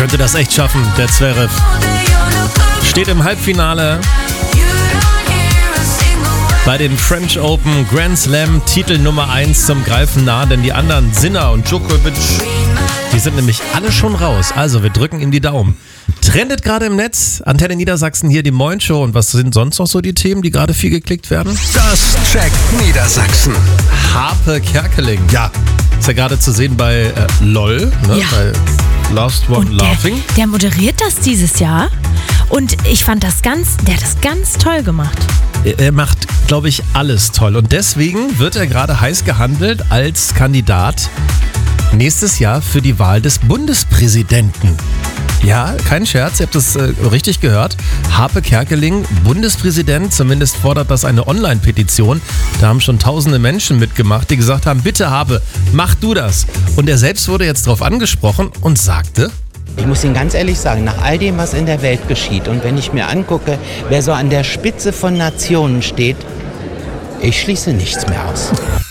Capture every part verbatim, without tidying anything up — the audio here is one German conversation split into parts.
könnte das echt schaffen, der Zverev. Steht im Halbfinale bei den French Open Grand Slam, Titel Nummer eins zum Greifen nah, denn die anderen, Sinner und Djokovic, die sind nämlich alle schon raus. Also wir drücken ihm die Daumen. Trendet gerade im Netz, Antenne Niedersachsen hier die Moin Show. Und was sind sonst noch so die Themen, die gerade viel geklickt werden? Das checkt Niedersachsen. Harpe Kerkeling. Ja. Ist ja gerade zu sehen bei äh, LOL, ne? Ja. Bei Last One Und der, Laughing. der moderiert das dieses Jahr und ich fand das ganz, der hat das ganz toll gemacht. Er, er macht, glaube ich, alles toll. Und deswegen wird er gerade heiß gehandelt als Kandidat nächstes Jahr für die Wahl des Bundespräsidenten. Ja, kein Scherz, ihr habt das äh, richtig gehört. Harpe Kerkeling, Bundespräsident, zumindest fordert das eine Online-Petition. Da haben schon tausende Menschen mitgemacht, die gesagt haben, bitte Harpe, mach du das. Und er selbst wurde jetzt darauf angesprochen und sagte... Ich muss Ihnen ganz ehrlich sagen, nach all dem, was in der Welt geschieht und wenn ich mir angucke, wer so an der Spitze von Nationen steht, ich schließe nichts mehr aus.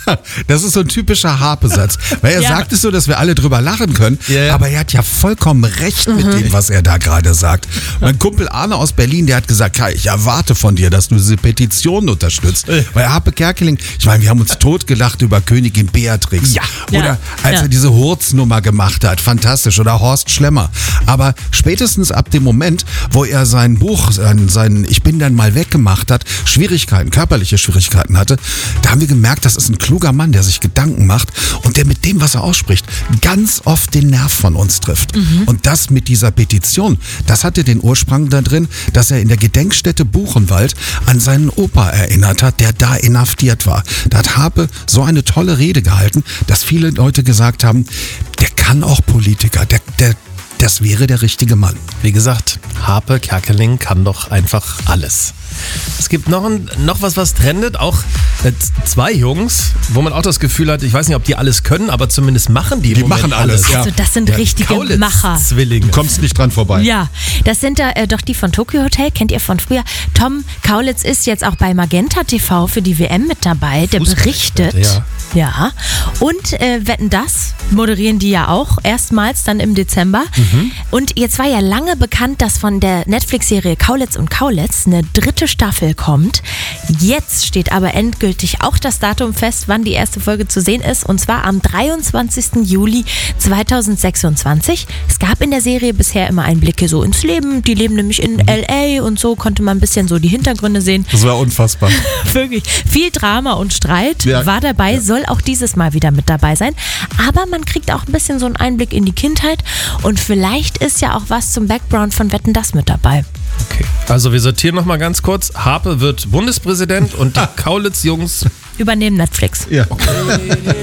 Das ist so ein typischer Harpe-Satz. Weil er Ja. sagt es so, dass wir alle drüber lachen können. Ja, ja. Aber er hat ja vollkommen recht mit dem, was er da gerade sagt. Mein Kumpel Arne aus Berlin, der hat gesagt, Kai, ich erwarte von dir, dass du diese Petition unterstützt. Weil Harpe Kerkeling, ich meine, wir haben uns totgelacht über Königin Beatrix. Ja. Oder Ja. als Ja. er diese Hurz-Nummer gemacht hat. Fantastisch. Oder Horst Schlemmer. Aber spätestens ab dem Moment, wo er sein Buch, sein, sein Ich bin dann mal weggemacht hat, Schwierigkeiten, körperliche Schwierigkeiten hatte, da haben wir gemerkt, das ist ein kluger Mann, der sich Gedanken macht und der mit dem, was er ausspricht, ganz oft den Nerv von uns trifft. Mhm. Und das mit dieser Petition, das hatte den Ursprung da drin, dass er in der Gedenkstätte Buchenwald an seinen Opa erinnert hat, der da inhaftiert war. Da hat Harpe so eine tolle Rede gehalten, dass viele Leute gesagt haben, der kann auch Politiker, der, der, das wäre der richtige Mann. Wie gesagt, Harpe Kerkeling kann doch einfach alles. Es gibt noch, ein, noch was, was trendet, auch äh, zwei Jungs, wo man auch das Gefühl hat, ich weiß nicht, ob die alles können, aber zumindest machen die im Die Moment machen alles, ja. Also das sind richtige Macher. Zwillinge. Du kommst nicht dran vorbei. Ja, das sind da äh, doch die von Tokyo Hotel, kennt ihr von früher. Tom Kaulitz ist jetzt auch bei Magenta T V für die W M mit dabei, der berichtet. Ja. Ja, und äh, Wetten, das moderieren die ja auch erstmals dann im Dezember. Mhm. Und jetzt war ja lange bekannt, dass von der Netflix-Serie Kaulitz und Kaulitz eine dritte Staffel kommt. Jetzt steht aber endgültig auch das Datum fest, wann die erste Folge zu sehen ist, und zwar am dreiundzwanzigsten Juli zweitausendsechsundzwanzig. Es gab in der Serie bisher immer Einblicke so ins Leben. Die leben nämlich in L A und so konnte man ein bisschen so die Hintergründe sehen. Das war unfassbar. Wirklich viel Drama und Streit Ja. war dabei, soll auch dieses Mal wieder mit dabei sein. Aber man kriegt auch ein bisschen so einen Einblick in die Kindheit und vielleicht ist ja auch was zum Background von Wetten, das mit dabei. Okay. Also wir sortieren nochmal ganz kurz. Harpe wird Bundespräsident und die Kaulitz-Jungs Übernehmen Netflix. Ja.